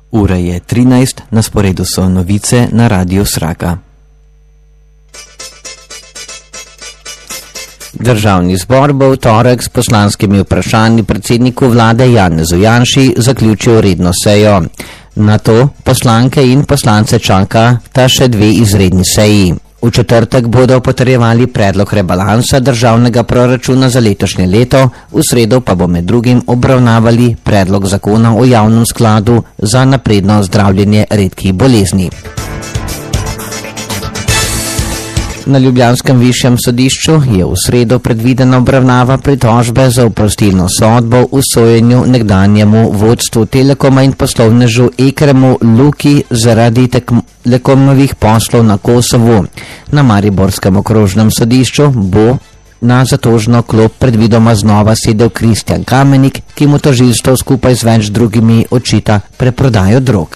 Ura je 13, na sporedu so novice na Radiu Sraka. Državni zbor bo v torek s poslanskimi vprašanji predsedniku vlade Janezu Janši zaključil redno sejo. Na to poslanke in poslance čaka ta še 2 izredni seji. V četrtek bodo potrjevali predlog rebalansa državnega proračuna za letošnje leto, v sredo pa bo med drugim obravnavali predlog zakona o javnem skladu za napredno zdravljenje redkih bolezni. Na ljubljanskem višjem sodišču je v sredo predvidena obravnava pritožbe za oprostilno sodbo v sojenju nekdanjemu vodstvu Telekoma in poslovnežu Ekremu Luki zaradi Telekomovih poslov na Kosovu. Na mariborskem okrožnem sodišču bo na zatožno klop predvidoma znova sedel Kristjan Kamenik, ki mu tožilstvo skupaj z več drugimi očita preprodajo drog.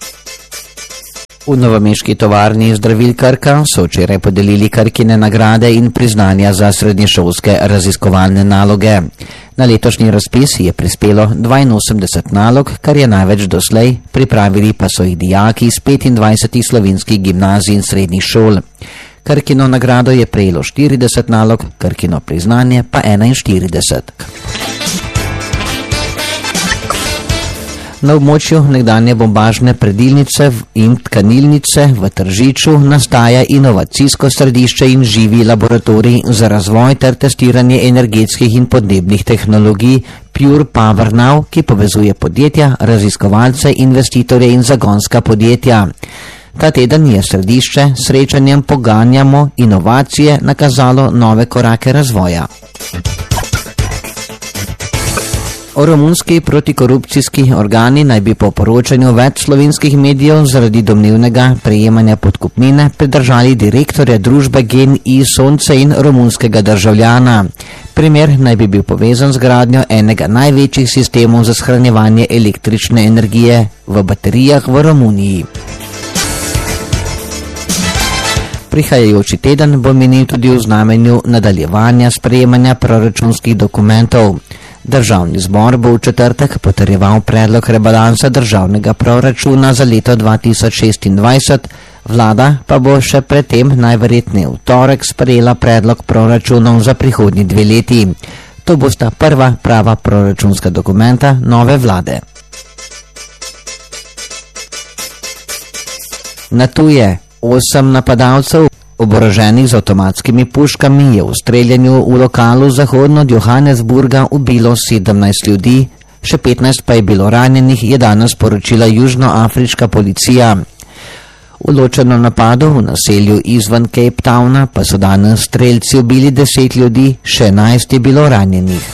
V novomeški tovarni zdravil Krka so včeraj podelili Krkine nagrade in priznanja za srednješolske raziskovalne naloge. Na letošnji razpis je prispelo 82 nalog, kar je največ doslej, pripravili pa so jih dijaki iz 25 slovenskih gimnazij in srednjih šol. Krkino nagrado je prejelo 40 nalog, Krkino priznanje pa 41. Na območju nekdanje bombažne predilnice in tkanilnice v Tržiču nastaja inovacijsko središče in živi laboratorij za razvoj ter testiranje energetskih in podnebnih tehnologij Pure Power Now, ki povezuje podjetja, raziskovalce, investitorje in zagonska podjetja. Ta teden je središče s srečanjem Poganjamo inovacije nakazalo nove korake razvoja. Romunski protikorupcijski organi naj bi po poročanju več slovenskih medijev zaradi domnevnega prejemanja podkupnine pridržali direktorja družbe GEN-I Sonce in romunskega državljana. Primer naj bi bil povezan z gradnjo enega največjih sistemov za shranjevanje električne energije v baterijah v Romuniji. Prihajajoči teden bo minil tudi v znamenju nadaljevanja sprejemanja proračunskih dokumentov. Državni zbor bo v četrtek potrjeval predlog rebalansa državnega proračuna za leto 2026, vlada pa bo še predtem najverjetneje v torek sprejela predlog proračunov za prihodnji 2 leti. To bosta prva prava proračunska dokumenta nove vlade. Na tuje 8 napadalcev oboroženih z avtomatskimi puškami je v streljanju v lokalu zahodno od Johannesburga ubilo 17 ljudi, še 15 pa je bilo ranjenih, je danes poročila južnoafriška policija. V ločenem napadu v naselju izven Cape Towna pa so danes strelci ubili 10 ljudi, še 11 je bilo ranjenih.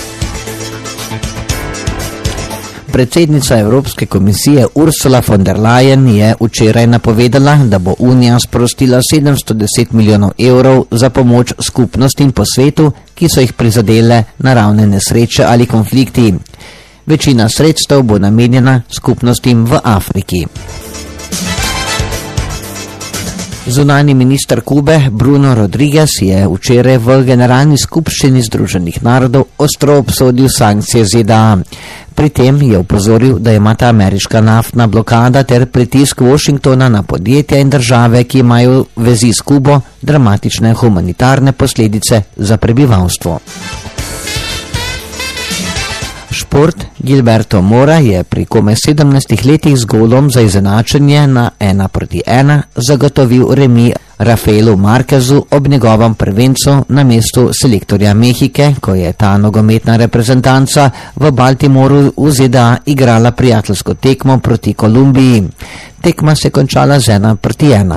Predsednica Evropske komisije Ursula von der Leyen je včeraj napovedala, da bo Unija sprostila 710 milijonov evrov za pomoč skupnostim po svetu, ki so jih prizadele naravne nesreče ali konflikti. Večina sredstev bo namenjena skupnostim v Afriki. Zunanji minister Kube Bruno Rodriguez je včeraj v Generalni skupščini Združenih narodov ostro obsodil sankcije ZDA. Pri tem je upozoril, da ima ta ameriška naftna blokada ter pritisk Washingtona na podjetja in države, ki imajo vezi s Kubo, dramatične humanitarne posledice za prebivalstvo. Šport. Gilberto Mora je pri komaj 17 letih z golom za izenačenje na 1-1 zagotovil remi Rafaelu Marquezu ob njegovem prvencu na mestu selektorja Mehike, ko je ta nogometna reprezentanca v Baltimoru v ZDA igrala prijateljsko tekmo proti Kolumbiji. Tekma se je končala z 1-1.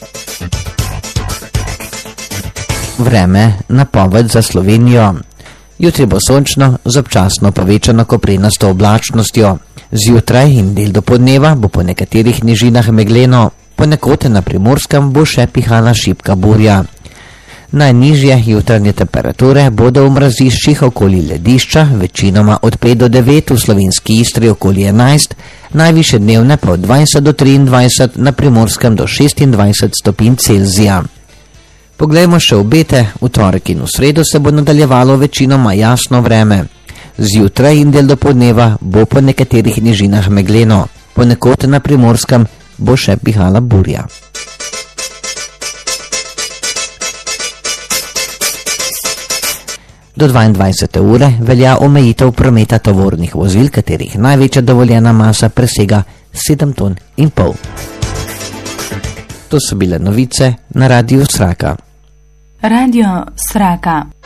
Vreme, napoved za Slovenijo. Jutri bo sončno z občasno povečano koprenasto oblačnostjo. Zjutraj in del dopoldneva bo po nekaterih nižinah megleno, ponekod na Primorskem bo še pihala šibka burja. Najnižje jutranje temperature bodo v mraziščih okoli Ledišča, večinoma od 5 do 9, v slovenski Istri okoli 11, najviše dnevne pa od 20 do 23, na Primorskem do 26 stopinj Celzija. Poglejmo še obete. V torek in v sredo se bo nadaljevalo večinoma jasno vreme. Zjutraj in del dopoldneva bo po nekaterih nižinah megleno. ponekod na Primorskem bo še pihala burja. Do 22. ure velja omejitev prometa tovornih vozil, katerih največja dovoljena masa presega 7,5 ton. To so bile novice na Radiu Sraka. Radio Sraka.